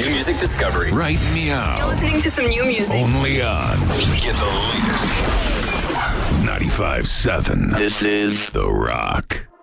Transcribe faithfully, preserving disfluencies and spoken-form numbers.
new music discovery. Right meow. You're listening to some new music. Only on Get the latest. ninety-five seven. This is The Rock.